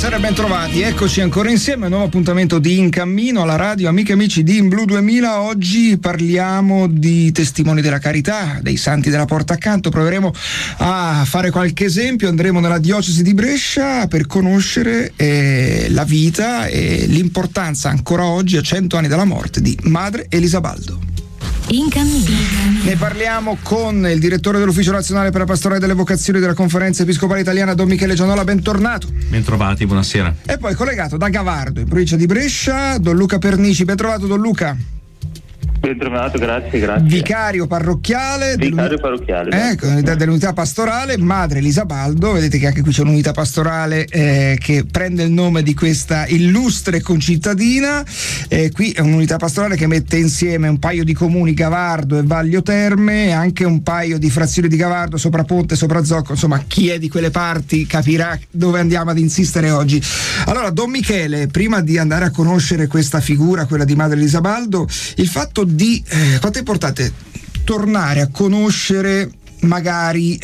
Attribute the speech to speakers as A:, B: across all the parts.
A: Buonasera e bentrovati, eccoci ancora insieme, nuovo appuntamento di In Cammino alla radio, amiche e amici di In Blu 2000. Oggi parliamo di testimoni della carità, dei santi della porta accanto. Proveremo a fare qualche esempio, andremo nella diocesi di Brescia per conoscere la vita e l'importanza ancora oggi, a 100 anni dalla morte, di Madre Elisabaldo.
B: In Cammino.
A: Ne parliamo con il direttore dell'Ufficio Nazionale per la Pastorale delle Vocazioni della Conferenza Episcopale Italiana, Don Michele Gianola. Bentornato.
C: Bentrovati, buonasera.
A: E poi collegato da Gavardo, in provincia di Brescia, Don Luca Pernici. Bentrovato, Don Luca.
D: Bentrovato, grazie.
A: Vicario parrocchiale dell'unità pastorale Madre Elisabaldo. Vedete che anche qui c'è un'unità pastorale che prende il nome di questa illustre concittadina. Qui è un'unità pastorale che mette insieme un paio di comuni, Gavardo e Vaglio Terme, e anche un paio di frazioni di Gavardo, Sopraponte, Soprazocco. Insomma, chi è di quelle parti capirà dove andiamo ad insistere oggi. Allora, Don Michele, prima di andare a conoscere questa figura, quella di Madre Elisabaldo, il fatto di quanto è importante tornare a conoscere magari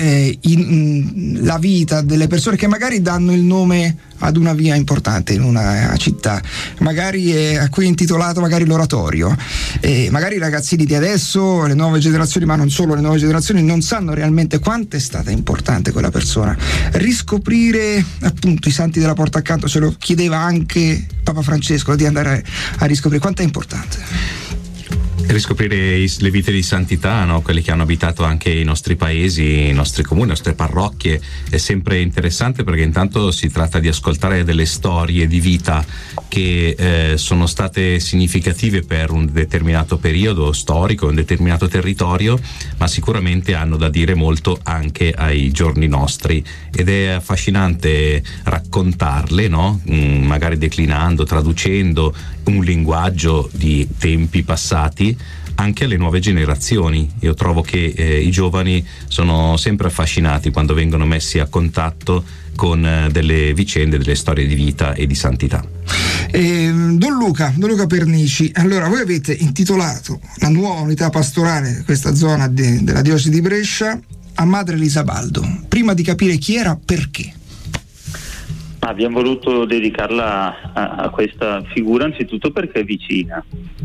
A: la vita delle persone che magari danno il nome ad una via importante in una città, magari a cui è intitolato magari l'oratorio, magari i ragazzini di adesso, le nuove generazioni, ma non solo le nuove generazioni, non sanno realmente quanto è stata importante quella persona. Riscoprire appunto i santi della porta accanto, ce lo chiedeva anche Papa Francesco, di andare a riscoprire quanto è importante.
C: Riscoprire le vite di santità, no? Quelle che hanno abitato anche i nostri paesi, i nostri comuni, le nostre parrocchie, è sempre interessante, perché intanto si tratta di ascoltare delle storie di vita che sono state significative per un determinato periodo storico, un determinato territorio, ma sicuramente hanno da dire molto anche ai giorni nostri, ed è affascinante raccontarle, no? Magari declinando, traducendo un linguaggio di tempi passati anche alle nuove generazioni. Io trovo che i giovani sono sempre affascinati quando vengono messi a contatto con delle vicende, delle storie di vita e di santità.
A: Don Luca Pernici, allora voi avete intitolato la nuova unità pastorale, questa zona della diocesi di Brescia, a Madre Elisabaldo. Prima di capire chi era, perché?
D: Abbiamo voluto dedicarla a questa figura anzitutto perché è vicina,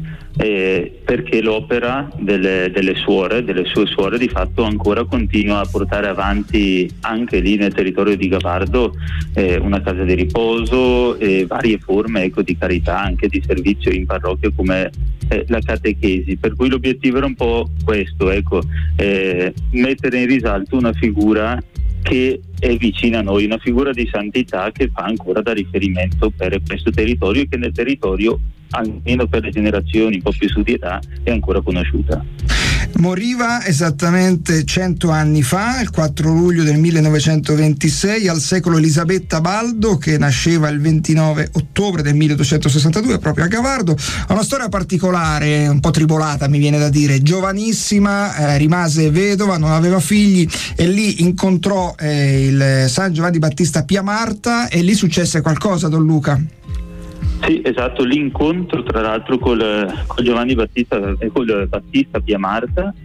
D: perché l'opera delle sue suore di fatto ancora continua a portare avanti anche lì nel territorio di Gavardo una casa di riposo e varie forme di carità, anche di servizio in parrocchia come la catechesi, per cui l'obiettivo era un po' questo, mettere in risalto una figura che è vicina a noi, una figura di santità che fa ancora da riferimento per questo territorio, e che nel territorio, almeno per le generazioni un po' più su di età, è ancora conosciuta.
A: Moriva esattamente 100 anni fa, il 4 luglio del 1926, al secolo Elisabetta Baldo, che nasceva il 29 ottobre del 1262 proprio a Gavardo. Ha una storia particolare, un po' tribolata mi viene da dire. Giovanissima, rimase vedova, non aveva figli, e lì incontrò il San Giovanni Battista Pia Marta, e lì successe qualcosa, Don Luca.
D: Sì, esatto, l'incontro tra l'altro con Giovanni Battista e col Battista Pia Marta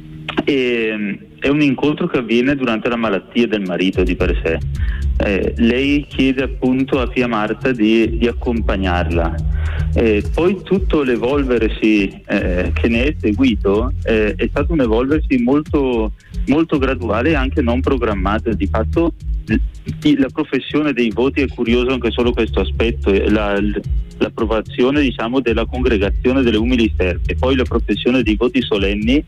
D: è un incontro che avviene durante la malattia del marito di per sé. Lei chiede appunto a Pia Marta di accompagnarla. Poi tutto l'evolversi che ne è seguito è stato un evolversi molto, molto graduale e anche non programmato. Di fatto la professione dei voti, è curioso anche solo questo aspetto, l'approvazione diciamo della congregazione delle umili serve, poi la professione dei voti solenni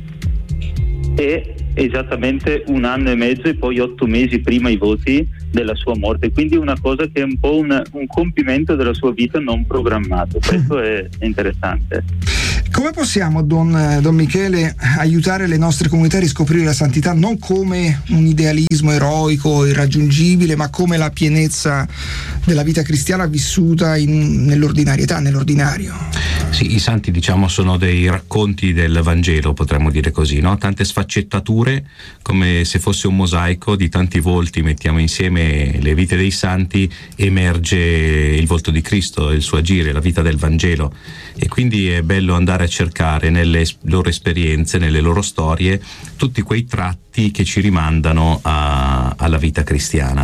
D: è esattamente 1 anno e mezzo e poi 8 mesi prima i voti della sua morte, quindi una cosa che è un po' un compimento della sua vita non programmato. Questo è interessante.
A: Come possiamo, Don Michele, aiutare le nostre comunità a riscoprire la santità non come un idealismo eroico, irraggiungibile, ma come la pienezza della vita cristiana vissuta nell'ordinarietà, nell'ordinario?
C: Sì, i santi diciamo sono dei racconti del Vangelo, potremmo dire così, no? Tante sfaccettature, come se fosse un mosaico di tanti volti, mettiamo insieme le vite dei santi, emerge il volto di Cristo, il suo agire, la vita del Vangelo, e quindi è bello andare a cercare nelle loro esperienze, nelle loro storie, tutti quei tratti che ci rimandano alla vita cristiana.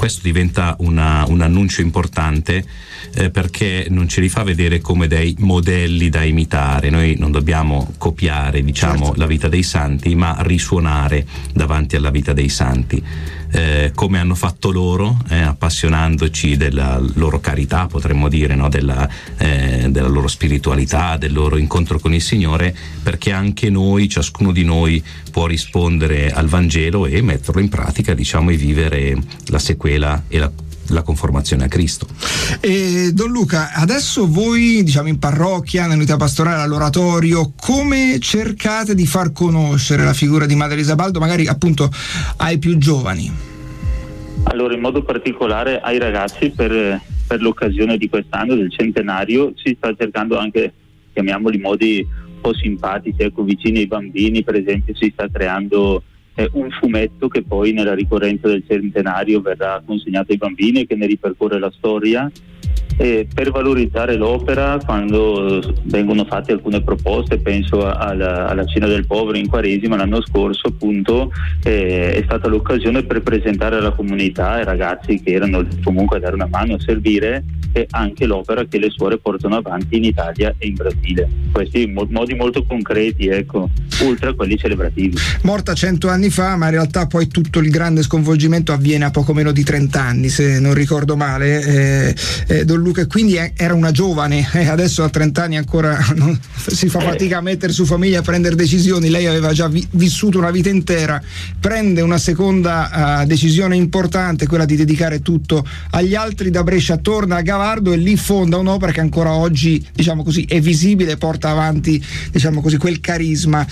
C: questo diventa un annuncio importante, perché non ce li fa vedere come dei modelli da imitare. Noi non dobbiamo copiare, certo, la vita dei santi, ma risuonare davanti alla vita dei santi, come hanno fatto loro, appassionandoci della loro carità, potremmo dire, no? della loro spiritualità, del loro incontro con il Signore, perché anche noi, ciascuno di noi, può rispondere al Vangelo e metterlo in pratica, e vivere la sequela e la conformazione a Cristo.
A: Don Luca, adesso voi, in parrocchia, nell'unità pastorale, all'oratorio, come cercate di far conoscere la figura di Madre Elisabaldo, magari appunto ai più giovani?
D: Allora, in modo particolare ai ragazzi, per l'occasione di quest'anno del centenario, si sta cercando anche, chiamiamoli modi un po' simpatici, vicini ai bambini. Per esempio, si sta creando un fumetto che poi nella ricorrenza del centenario verrà consegnato ai bambini e che ne ripercorre la storia, per valorizzare l'opera. Quando vengono fatte alcune proposte, penso alla Cena del Povero in Quaresima l'anno scorso, appunto, è stata l'occasione per presentare alla comunità i ragazzi che erano comunque a dare una mano, a servire, e anche l'opera che le suore portano avanti in Italia e in Brasile. Questi modi molto concreti, oltre a quelli celebrativi.
A: Morta 100 anni fa, ma in realtà poi tutto il grande sconvolgimento avviene a poco meno di 30 anni, se non ricordo male, Don Luca, quindi era una giovane, adesso a 30 anni ancora si fa fatica a mettere su famiglia, a prendere decisioni. Lei aveva già vissuto una vita intera, prende una seconda decisione importante, quella di dedicare tutto agli altri. Da Brescia torna a Gavardo e lì fonda un'opera che ancora oggi, è visibile, porta avanti, quel carisma.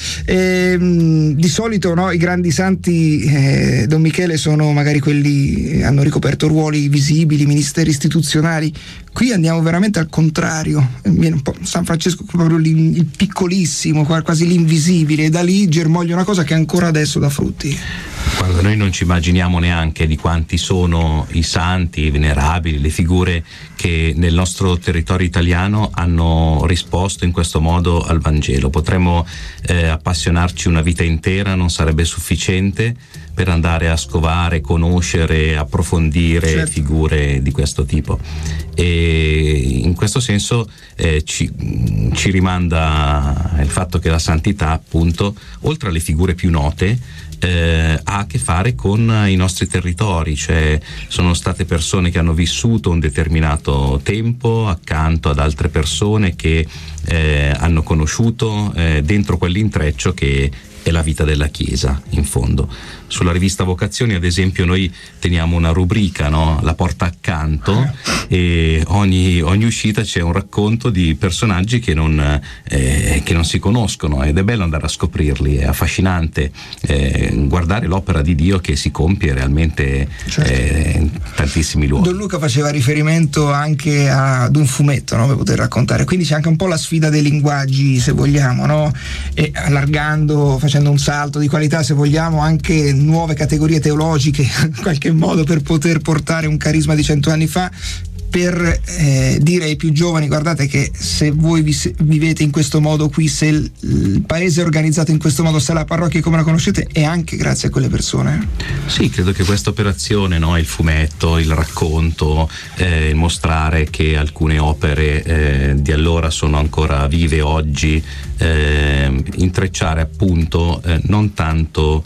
A: Di solito, no, i grandi santi, Don Michele, sono magari quelli hanno ricoperto ruoli visibili, ministeri istituzionali. Qui andiamo veramente al contrario, viene un po' San Francesco, proprio il piccolissimo, quasi l'invisibile, e da lì germoglia una cosa che ancora adesso dà frutti.
C: Guarda, noi non ci immaginiamo neanche di quanti sono i santi, i venerabili, le figure che nel nostro territorio italiano hanno risposto in questo modo al Vangelo. Potremmo appassionarci una vita intera, non sarebbe sufficiente per andare a scovare, conoscere, approfondire, certo, figure di questo tipo. E in questo senso ci rimanda il fatto che la santità, appunto, oltre alle figure più note, ha a che fare con i nostri territori, cioè sono state persone che hanno vissuto un determinato tempo accanto ad altre persone che hanno conosciuto dentro quell'intreccio che è la vita della Chiesa, in fondo. Sulla rivista Vocazioni, ad esempio, noi teniamo una rubrica, no? La porta accanto, e ogni uscita c'è un racconto di personaggi che non si conoscono, ed è bello andare a scoprirli. È affascinante guardare l'opera di Dio che si compie realmente, certo, in tantissimi luoghi.
A: Don Luca faceva riferimento anche ad un fumetto, no? Per poter raccontare, quindi c'è anche un po' la sfida dei linguaggi, se vogliamo, no? E allargando, facendo un salto di qualità, se vogliamo, anche nuove categorie teologiche in qualche modo, per poter portare un carisma di 100 anni fa, per dire ai più giovani: guardate che se voi vivete in questo modo qui, se il paese è organizzato in questo modo, se la parrocchia come la conoscete, è anche grazie a quelle persone.
C: Sì, credo che questa operazione, no, il fumetto, il racconto, il mostrare che alcune opere di allora sono ancora vive oggi, intrecciare appunto non tanto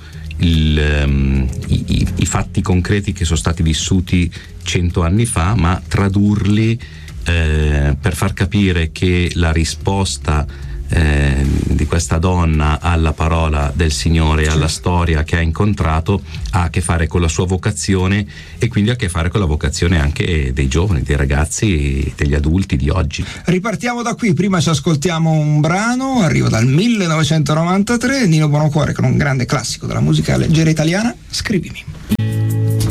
C: i fatti concreti che sono stati vissuti 100 anni fa, ma tradurli per far capire che la risposta di questa donna alla parola del Signore, alla storia che ha incontrato, ha a che fare con la sua vocazione, e quindi ha a che fare con la vocazione anche dei giovani, dei ragazzi, degli adulti di oggi.
A: Ripartiamo da qui. Prima ci ascoltiamo un brano, arriva dal 1993, Nino Buonocuore, con un grande classico della musica leggera italiana, Scrivimi.